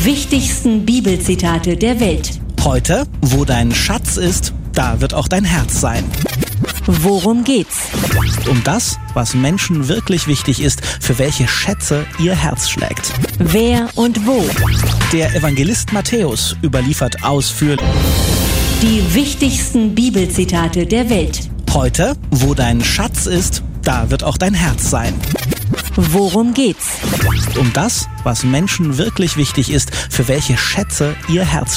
wichtigsten Bibelzitate der Welt. Heute, wo dein Schatz ist, da wird auch dein Herz sein. Worum geht's? Um das, was Menschen wirklich wichtig ist, für welche Schätze ihr Herz schlägt. Wer und wo? Der Evangelist Matthäus überliefert ausführlich Die wichtigsten Bibelzitate der Welt. heute, wo dein Schatz ist, da wird auch dein Herz sein. Worum geht's? Um das, was Menschen wirklich wichtig ist, für welche Schätze ihr Herz